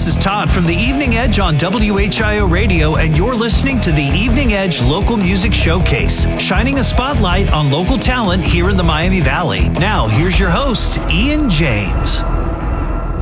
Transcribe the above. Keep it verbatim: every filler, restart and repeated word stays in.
is Todd from the Evening Edge on W H I O Radio, and you're listening to the Evening Edge Local Music Showcase, shining a spotlight on local talent here in the Miami Valley. Now, here's your host, Ian James.